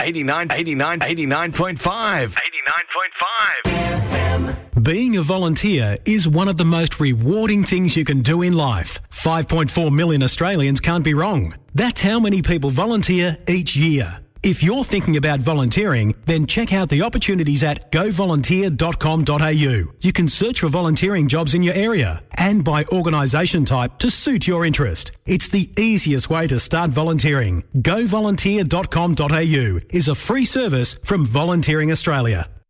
89.5. 89.5. Being a volunteer is one of the most rewarding things you can do in life. 5.4 million Australians can't be wrong. That's how many people volunteer each year. If you're thinking about volunteering, then check out the opportunities at govolunteer.com.au. You can search for volunteering jobs in your area and by organisation type to suit your interest. It's the easiest way to start volunteering. Govolunteer.com.au is a free service from Volunteering Australia.